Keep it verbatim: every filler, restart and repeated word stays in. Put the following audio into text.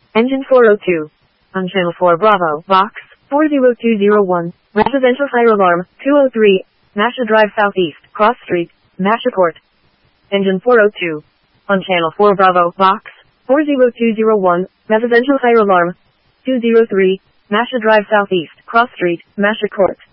Engine four oh two. On channel four Bravo, box four zero two zero one, residential fire alarm, two oh three, Masha Drive Southeast, Cross Street, Masha Court. Engine four oh two. On channel four Bravo, box four zero two zero one, residential fire alarm, two oh three, Masha Drive Southeast, Cross Street, Masha Court.